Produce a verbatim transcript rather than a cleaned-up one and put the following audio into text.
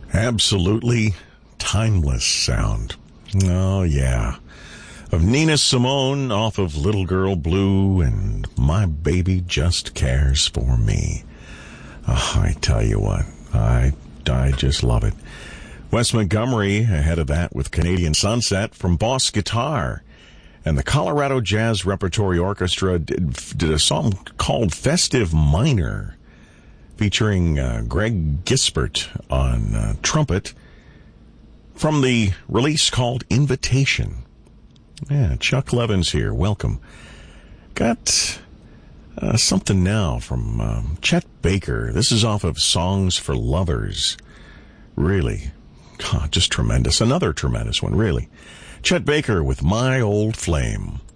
Absolutely timeless sound. Oh, yeah. Of Nina Simone off of Little Girl Blue and My Baby Just Cares for Me. Oh, I tell you what, I, I just love it. Wes Montgomery ahead of that with Canadian Sunset from Boss Guitar. And the Colorado Jazz Repertory Orchestra did, did a song called Festive Minor, featuring uh, Greg Gisbert on uh, trumpet, from the release called Invitation. Yeah, Chuck Levins here. Welcome. Got uh, something now from um, Chet Baker. This is off of Songs for Lovers. Really, God, just tremendous. Another tremendous one, really. Chet Baker with My Old Flame.